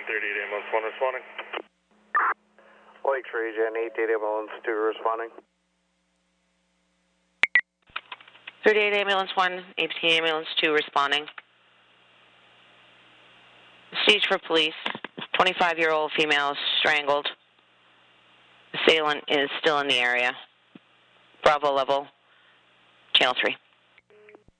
38 ambulance 1 responding. Lakes Region 88 ambulance 2 responding. 38 ambulance 1, 18 ambulance 2 responding. Stage for police. 25-year-old female strangled. Assailant is still in the area. Bravo level, channel 3.